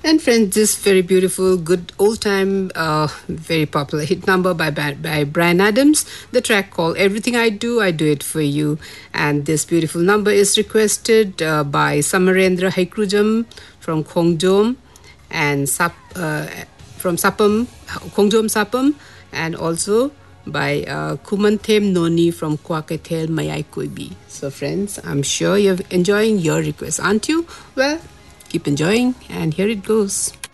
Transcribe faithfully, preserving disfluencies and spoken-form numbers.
And friends, this very beautiful, good old-time, uh, very popular hit number by, by by Bryan Adams. The track called "Everything I Do, I Do It For You," and this beautiful number is requested uh, by Samarendra Haikrujam from Khongjom and Sap, uh, from Sapam, Khongjom Sapam, and also by uh, Kumanthem Noni from Kwakatel Mayai Koibi. So friends, I'm sure you're enjoying your request, aren't you? Well, keep enjoying, and here it goes.